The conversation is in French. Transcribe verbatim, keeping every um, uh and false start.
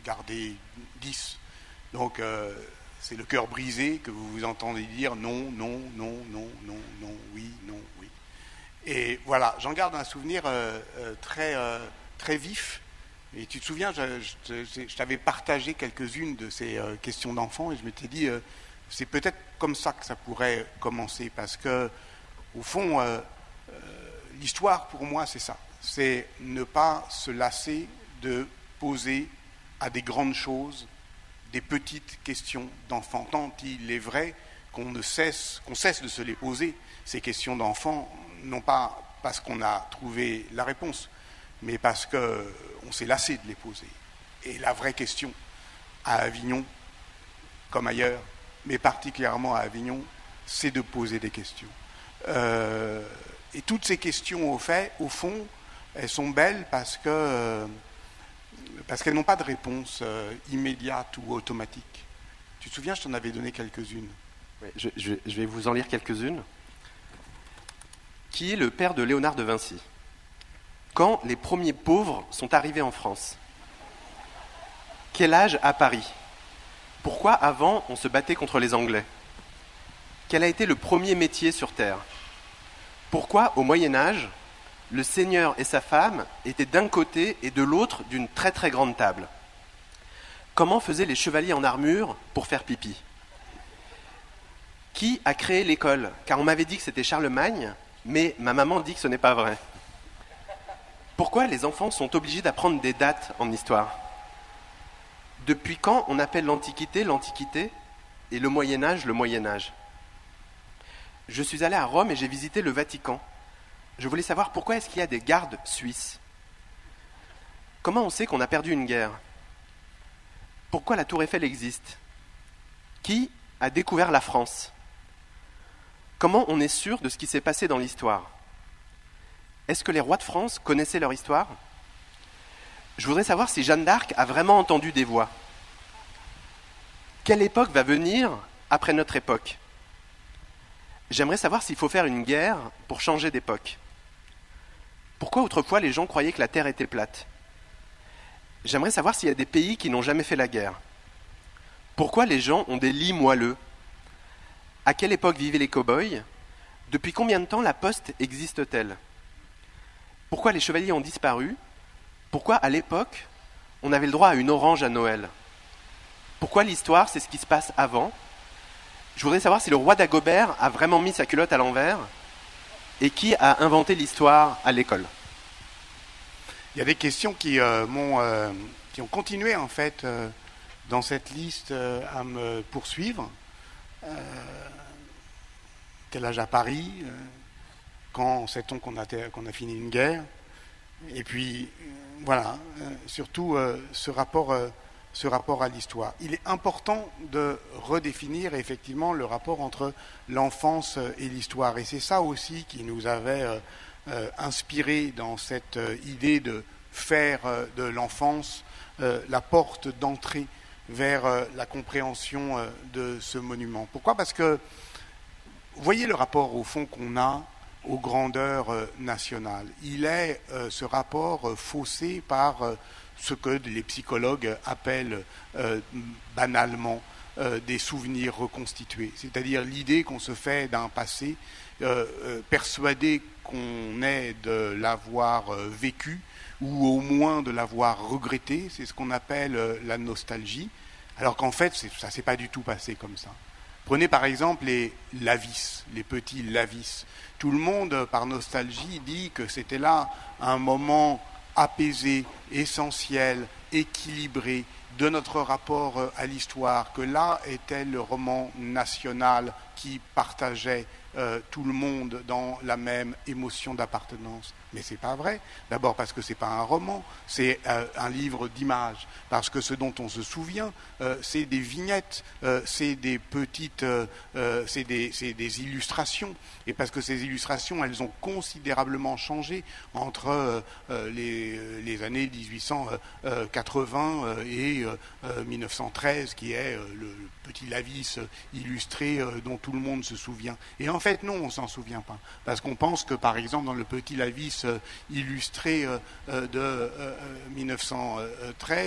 garder dix. Donc, euh, c'est le cœur brisé que vous vous entendez dire non, non, non, non, non, non, oui, non, oui. Et voilà, j'en garde un souvenir euh, euh, très, euh, très vif. Et tu te souviens, je, je, je, je t'avais partagé quelques-unes de ces euh, questions d'enfants et je m'étais dit, euh, c'est peut-être comme ça que ça pourrait commencer, parce que, au fond, euh, euh, l'histoire pour moi, c'est ça. C'est ne pas se lasser de poser à des grandes choses des petites questions d'enfants. Tant il est vrai qu'on ne cesse, qu'on cesse de se les poser, ces questions d'enfants, non pas parce qu'on a trouvé la réponse, mais parce qu'on s'est lassé de les poser. Et la vraie question, à Avignon, comme ailleurs, mais particulièrement à Avignon, c'est de poser des questions. Euh, et toutes ces questions, au fait, au fond, elles sont belles parce que euh, parce qu'elles n'ont pas de réponse euh, immédiate ou automatique. Tu te souviens, je t'en avais donné quelques-unes. Oui, je, je, je vais vous en lire quelques-unes. Qui est le père de Léonard de Vinci? Quand les premiers pauvres sont arrivés en France? Quel âge à Paris? Pourquoi avant on se battait contre les Anglais? Quel a été le premier métier sur Terre? Pourquoi au Moyen-Âge, le seigneur et sa femme étaient d'un côté et de l'autre d'une très très grande table? Comment faisaient les chevaliers en armure pour faire pipi? Qui a créé l'école? Car on m'avait dit que c'était Charlemagne, mais ma maman dit que ce n'est pas vrai. Pourquoi les enfants sont obligés d'apprendre des dates en histoire? Depuis quand on appelle l'Antiquité l'Antiquité et le Moyen-Âge le Moyen-Âge? Je suis allé à Rome et j'ai visité le Vatican. Je voulais savoir pourquoi est-ce qu'il y a des gardes suisses. Comment on sait qu'on a perdu une guerre? Pourquoi la Tour Eiffel existe? Qui a découvert la France? Comment on est sûr de ce qui s'est passé dans l'histoire? Est-ce que les rois de France connaissaient leur histoire? Je voudrais savoir si Jeanne d'Arc a vraiment entendu des voix. Quelle époque va venir après notre époque? J'aimerais savoir s'il faut faire une guerre pour changer d'époque. Pourquoi autrefois les gens croyaient que la Terre était plate? J'aimerais savoir s'il y a des pays qui n'ont jamais fait la guerre. Pourquoi les gens ont des lits moelleux? À quelle époque vivaient les cow-boys? Depuis combien de temps la poste existe-t-elle? Pourquoi les chevaliers ont disparu? Pourquoi, à l'époque, on avait le droit à une orange à Noël? Pourquoi l'histoire, c'est ce qui se passe avant? Je voudrais savoir si le roi d'Agobert a vraiment mis sa culotte à l'envers et qui a inventé l'histoire à l'école. Il y a des questions qui, euh, m'ont, euh, qui ont continué, en fait, euh, dans cette liste, euh, à me poursuivre. Euh, quel âge à Paris? euh, Quand sait-on qu'on a, qu'on a fini une guerre? Et puis, euh, voilà, euh, surtout euh, ce rapport, euh, ce rapport à l'histoire. Il est important de redéfinir effectivement le rapport entre l'enfance et l'histoire. Et c'est ça aussi qui nous avait euh, euh, inspiré dans cette euh, idée de faire euh, de l'enfance euh, la porte d'entrée vers euh, la compréhension euh, de ce monument. Pourquoi? Parce que, vous voyez le rapport au fond qu'on a aux grandeurs euh, nationales. Il est euh, ce rapport euh, faussé par euh, ce que les psychologues appellent euh, banalement euh, des souvenirs reconstitués, c'est-à-dire l'idée qu'on se fait d'un passé euh, euh, persuadé qu'on est de l'avoir euh, vécu ou au moins de l'avoir regretté. C'est ce qu'on appelle euh, la nostalgie, alors qu'en fait c'est, ça ne s'est pas du tout passé comme ça. Prenez par exemple les Lavis, les petits Lavis. Tout le monde, par nostalgie, dit que c'était là un moment apaisé, essentiel, équilibré de notre rapport à l'histoire, que là était le roman national qui partageait euh, tout le monde dans la même émotion d'appartenance. Mais c'est pas vrai. D'abord parce que c'est pas un roman, c'est euh, un livre d'images. Parce que ce dont on se souvient, euh, c'est des vignettes, euh, c'est des petites, euh, euh, c'est des, c'est des illustrations. Et parce que ces illustrations, elles ont considérablement changé entre euh, les, les années dix-huit cent quatre-vingts euh, et euh, mille neuf cent treize, qui est euh, le petit Lavis illustré euh, dont tout le monde se souvient. Et en fait, non, on s'en souvient pas. Parce qu'on pense que, par exemple, dans le petit Lavis euh, illustré euh, de euh, mille neuf cent treize,